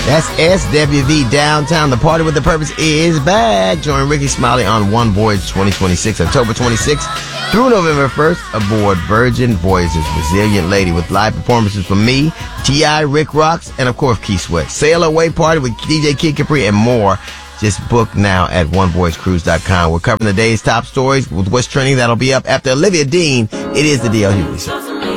That's SWV Downtown. The Party with the Purpose is back. Join Ricky Smiley on One Voyage 2026, October 26th through November 1st aboard Virgin Voyages Resilient Lady with live performances from me, T.I., Rick Rocks, and of course Key Sweat. Sail away party with DJ Kid Capri and more. Just book now at onevoyagecruise.com. We're covering the day's top stories with what's trending. That'll be up after Olivia Dean. It is the D.L. Hughley Show.